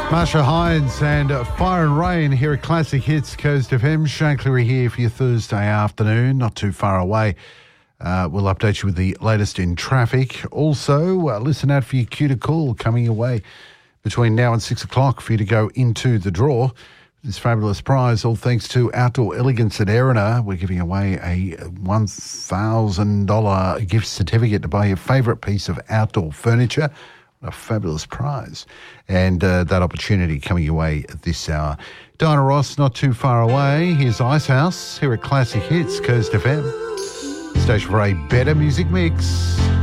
Marsha Hines and Fire and Rain here at Classic Hits Coast FM. Shane Cleary here for your Thursday afternoon, not too far away. We'll update you with the latest in traffic. Also, listen out for your cue to call coming your way between now and 6 o'clock for you to go into the draw. This fabulous prize, all thanks to Outdoor Elegance at Erina. We're giving away a $1,000 gift certificate to buy your favourite piece of outdoor furniture. A fabulous prize. And that opportunity coming your way at this hour. Diana Ross, not too far away. Here's Icehouse here at Classic Hits, Coast FM. Station for a better music mix.